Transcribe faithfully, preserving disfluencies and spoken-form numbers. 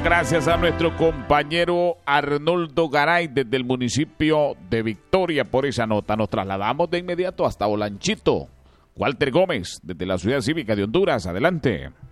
Gracias a nuestro compañero Arnoldo Garay desde el municipio de Victoria por esa nota. Nos trasladamos de inmediato hasta Olanchito. Walter Gómez desde la Ciudad Cívica de Honduras. Adelante.